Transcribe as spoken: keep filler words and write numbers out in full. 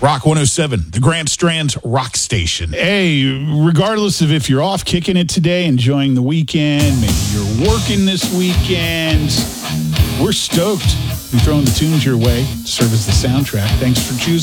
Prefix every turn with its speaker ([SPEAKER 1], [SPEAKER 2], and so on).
[SPEAKER 1] Rock one oh seven, the Grand Strand's rock station. Hey, regardless of if you're off kicking it today, enjoying the weekend, maybe you're working this weekend, we're stoked to be throwing the tunes your way to serve as the soundtrack. Thanks for choosing